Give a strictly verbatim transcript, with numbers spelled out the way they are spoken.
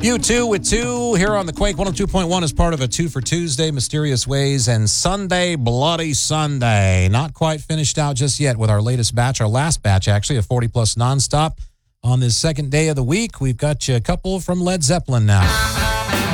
U two with two here on the Quake one oh two point one as part of a two for Tuesday, Mysterious Ways, and Sunday, Bloody Sunday. Not quite finished out just yet with our latest batch, our last batch actually, a forty plus nonstop. On this second day of the week, we've got you a couple from Led Zeppelin now.